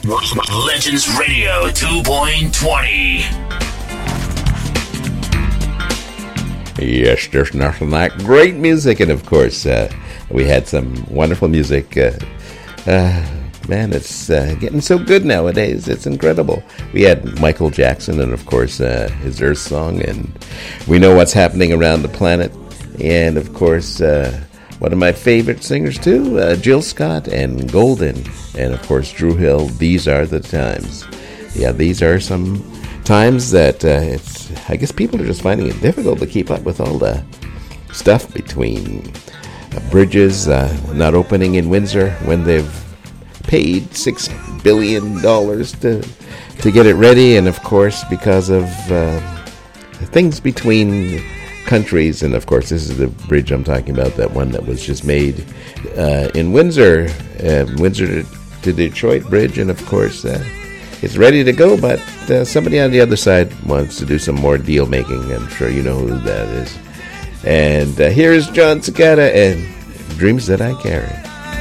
Legends Radio 2.20. Yes, there's nothing like great music. And of course, we had some wonderful music. Man, it's getting so good nowadays. It's incredible. We had Michael Jackson and, of course, his Earth Song. And we know what's happening around the planet. And, of course, one of my favorite singers, too, Jill Scott and Golden. And, of course, Drew Hill. These are the times. Yeah, these are some times that I guess people are just finding it difficult to keep up with all the stuff between bridges not opening in Windsor when they've paid $6 billion to get it ready, and of course because of things between countries. And of course this is the bridge I'm talking about, that one that was just made in Windsor, Windsor to Detroit bridge, and of course it's ready to go, but somebody on the other side wants to do some more deal making. I'm sure you know who that is. And here's John Cicada and Dreams That I Carry.